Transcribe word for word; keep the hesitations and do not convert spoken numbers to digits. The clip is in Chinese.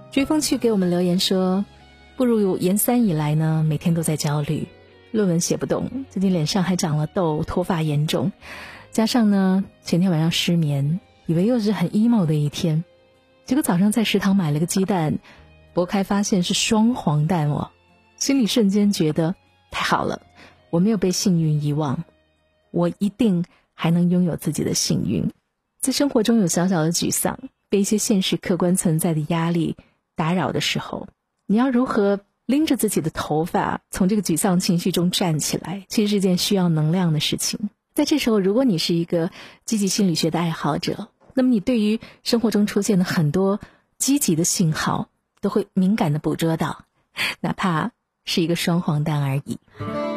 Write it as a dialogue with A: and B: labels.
A: 追风趣给我们留言说，步入研三以来呢，每天都在焦虑，论文写不动，最近脸上还长了痘，脱发严重，加上呢前天晚上失眠，以为又是很 emo 的一天，结果早上在食堂买了个鸡蛋，剥开发现是双黄蛋哦，心里瞬间觉得太好了，我没有被幸运遗忘，我一定还能拥有自己的幸运。在生活中有小小的沮丧，被一些现实客观存在的压力打扰的时候，你要如何拎着自己的头发从这个沮丧情绪中站起来，其实是件需要能量的事情。在这时候，如果你是一个积极心理学的爱好者，那么你对于生活中出现的很多积极的信号都会敏感地捕捉到，哪怕是一个双黄蛋而已。